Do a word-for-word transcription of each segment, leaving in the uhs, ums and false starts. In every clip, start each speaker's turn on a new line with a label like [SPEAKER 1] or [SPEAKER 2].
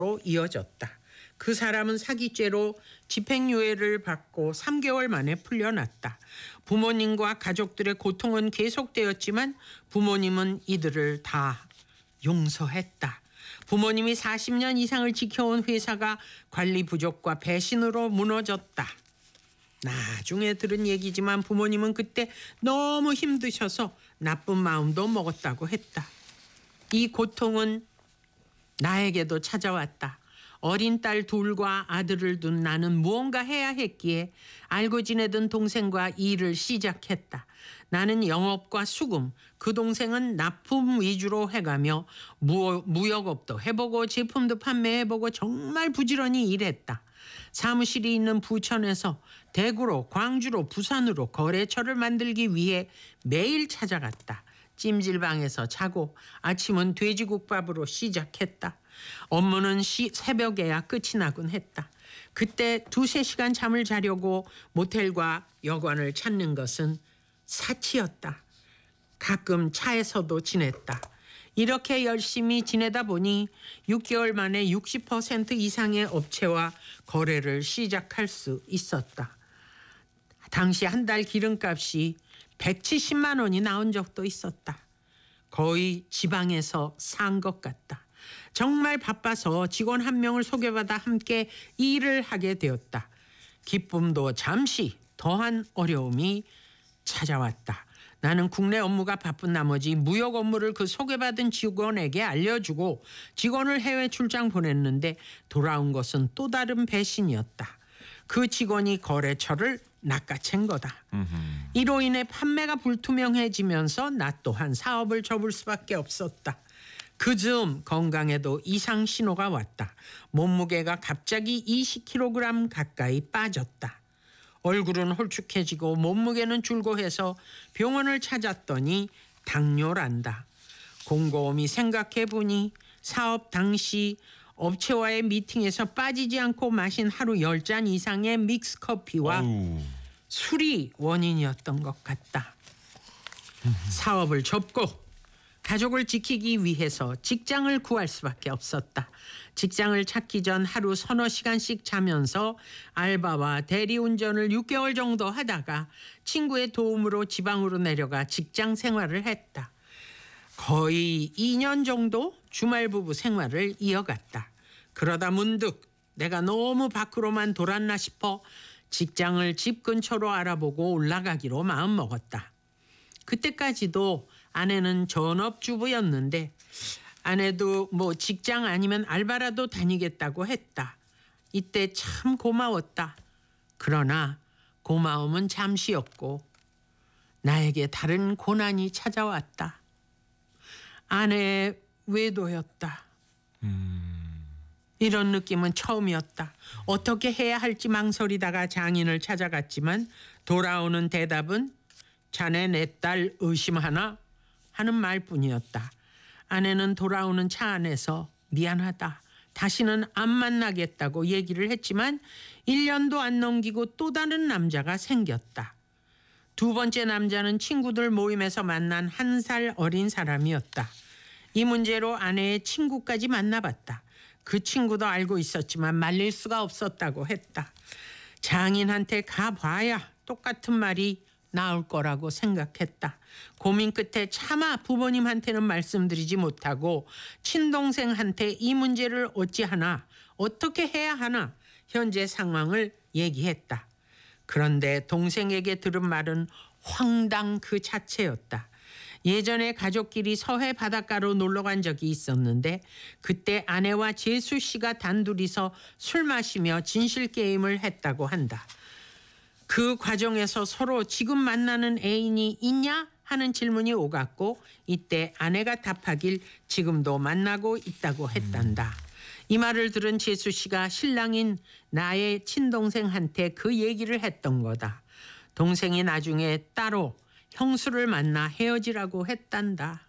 [SPEAKER 1] 이어졌다. 그 사람은 사기죄로 집행유예를 받고 삼 개월 만에 풀려났다. 부모님과 가족들의 고통은 계속되었지만 부모님은 이들을 다 용서했다. 부모님이 사십 년 이상을 지켜온 회사가 관리 부족과 배신으로 무너졌다. 나중에 들은 얘기지만 부모님은 그때 너무 힘드셔서 나쁜 마음도 먹었다고 했다. 이 고통은 나에게도 찾아왔다. 어린 딸 둘과 아들을 둔 나는 무언가 해야 했기에 알고 지내던 동생과 일을 시작했다. 나는 영업과 수금, 그 동생은 납품 위주로 해가며 무역업도 해보고 제품도 판매해보고 정말 부지런히 일했다. 사무실이 있는 부천에서 대구로, 광주로, 부산으로 거래처를 만들기 위해 매일 찾아갔다. 찜질방에서 자고 아침은 돼지국밥으로 시작했다. 업무는 시, 새벽에야 끝이 나곤 했다. 그때 두세 시간 잠을 자려고 모텔과 여관을 찾는 것은 사치였다. 가끔 차에서도 지냈다. 이렇게 열심히 지내다 보니 육 개월 만에 육십 퍼센트 이상의 업체와 거래를 시작할 수 있었다. 당시 한 달 기름값이 백칠십만 원이 나온 적도 있었다. 거의 지방에서 산 것 같다. 정말 바빠서 직원 한 명을 소개받아 함께 일을 하게 되었다. 기쁨도 잠시 더한 어려움이 찾아왔다. 나는 국내 업무가 바쁜 나머지 무역 업무를 그 소개받은 직원에게 알려주고 직원을 해외 출장 보냈는데 돌아온 것은 또 다른 배신이었다. 그 직원이 거래처를 낚아챈 거다. 음흠. 이로 인해 판매가 불투명해지면서 나 또한 사업을 접을 수밖에 없었다. 그 즈음 건강에도 이상 신호가 왔다. 몸무게가 갑자기 이십 킬로그램 가까이 빠졌다. 얼굴은 홀쭉해지고 몸무게는 줄고 해서 병원을 찾았더니 당뇨란다. 곰곰이 생각해보니 사업 당시 업체와의 미팅에서 빠지지 않고 마신 하루 열 잔 이상의 믹스커피와 어우. 술이 원인이었던 것 같다. 사업을 접고 가족을 지키기 위해서 직장을 구할 수밖에 없었다. 직장을 찾기 전 하루 서너 시간씩 자면서 알바와 대리운전을 육 개월 정도 하다가 친구의 도움으로 지방으로 내려가 직장 생활을 했다. 거의 이 년 정도 주말 부부 생활을 이어갔다. 그러다 문득 내가 너무 밖으로만 돌았나 싶어 직장을 집 근처로 알아보고 올라가기로 마음먹었다. 그때까지도 아내는 전업주부였는데 아내도 뭐 직장 아니면 알바라도 다니겠다고 했다. 이때 참 고마웠다. 그러나 고마움은 잠시였고 나에게 다른 고난이 찾아왔다. 아내의 외도였다. 음... 이런 느낌은 처음이었다. 어떻게 해야 할지 망설이다가 장인을 찾아갔지만 돌아오는 대답은 자네 내 딸 의심하나? 하는 말뿐이었다. 아내는 돌아오는 차 안에서 미안하다. 다시는 안 만나겠다고 얘기를 했지만 일 년도 안 넘기고 또 다른 남자가 생겼다. 두 번째 남자는 친구들 모임에서 만난 한 살 어린 사람이었다. 이 문제로 아내의 친구까지 만나봤다. 그 친구도 알고 있었지만 말릴 수가 없었다고 했다. 장인한테 가봐야 똑같은 말이 나올 거라고 생각했다. 고민 끝에 차마 부모님한테는 말씀드리지 못하고 친동생한테 이 문제를 어찌하나 어떻게 해야 하나 현재 상황을 얘기했다. 그런데 동생에게 들은 말은 황당 그 자체였다. 예전에 가족끼리 서해 바닷가로 놀러 간 적이 있었는데 그때 아내와 재수 씨가 단둘이서 술 마시며 진실 게임을 했다고 한다. 그 과정에서 서로 지금 만나는 애인이 있냐 하는 질문이 오갔고 이때 아내가 답하길 지금도 만나고 있다고 했단다. 이 말을 들은 재수 씨가 신랑인 나의 친동생한테 그 얘기를 했던 거다. 동생이 나중에 따로 형수를 만나 헤어지라고 했단다.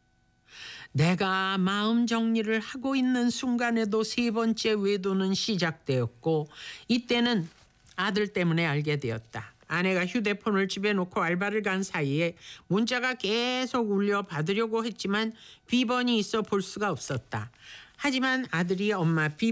[SPEAKER 1] 내가 마음 정리를 하고 있는 순간에도 세 번째 외도는 시작되었고 이때는 아들 때문에 알게 되었다. 아내가 휴대폰을 집에 놓고 알바를 간 사이에 문자가 계속 울려 받으려고 했지만 비번이 있어 볼 수가 없었다. 하지만 아들이 엄마 비